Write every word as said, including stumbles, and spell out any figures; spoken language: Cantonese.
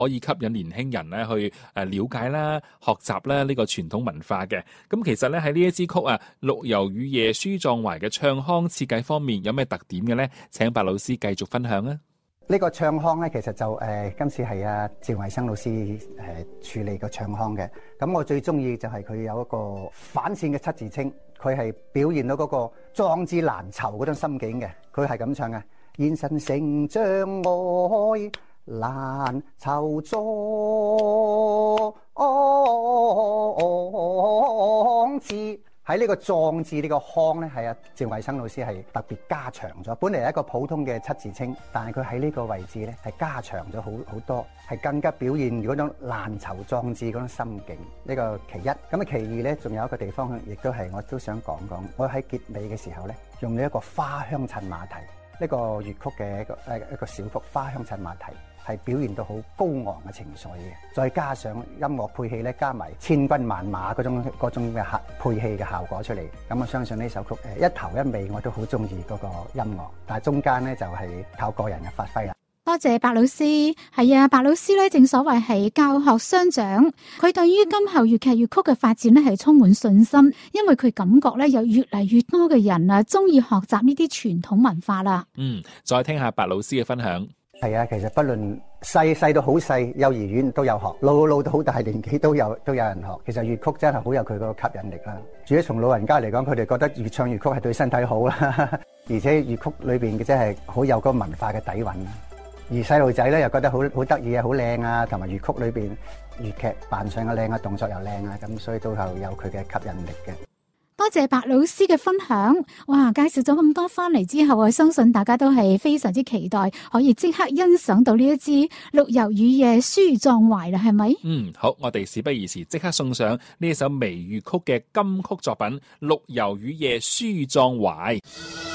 可以吸引年輕人咧去誒了解啦、學習啦呢個傳統文化嘅。咁其實咧喺呢一支曲啊《陸遊與夜書壯懷》嘅唱腔設計方面有咩特點嘅咧？請白老師繼續分享啊！ 呢個唱腔咧，其實就誒、呃、今次係阿趙維生老師誒、呃、處理個唱腔嘅。咁我最中意就係佢有一個反線嘅七字清，佢係表現到嗰個壯志難酬嗰種心境嘅。佢係咁唱嘅：現實成障礙難酬壯志。喺呢個壯志呢個腔咧，係啊趙維生老師係特別加長咗。本嚟係一個普通嘅七字清，但係佢喺呢個位置咧係加長咗好好多，係更加表現嗰種難酬壯志嗰種心境。呢個其一。咁啊其二咧，仲有一個地方，亦都係我都想講講。我喺結尾嘅時候咧，用咗一個花香襯馬蹄，呢個粵曲嘅一個誒一個小曲花香襯馬蹄。係表現到好高昂嘅情緒嘅，再加上音樂配器咧，加埋千軍萬馬嗰種嗰種嘅配器嘅效果出嚟，咁我相信呢首曲誒一頭一尾我都好中意嗰個音樂，但係中間咧就係靠個人嘅發揮啦。 多謝白老師，係啊，白老師咧正所謂係教學相長，佢對於今後粵劇粵曲嘅發展咧係充滿信心，因為佢感覺咧有越嚟越多嘅人啊中意學習呢啲傳統文化啦。嗯， 再聽下白老師嘅分享。 係啊，其實不論細細到好細，幼兒園都有學，老老到好大年紀都有都有人學。其實粵曲真係好有佢嗰個吸引力啦。主要從老人家嚟講，佢哋覺得越唱粵曲係對身體好啦，而且粵曲裏邊嘅真係好有嗰個文化嘅底蘊。而細路仔咧又覺得好好得意啊，好靚啊，同埋粵曲裏邊粵劇扮相嘅靚啊，動作又靚啊，咁所以都係有佢嘅吸引力嘅。 多謝白老師嘅分享，哇！介紹咗咁多翻嚟之後，我相信大家都係非常之期待，可以即刻欣賞到呢一支《陸遊與夜書壯懷》啦，係咪？ 嗯，好，我哋事不宜遲，即刻送上呢一首微粵曲嘅金曲作品《陸遊與夜書壯懷》。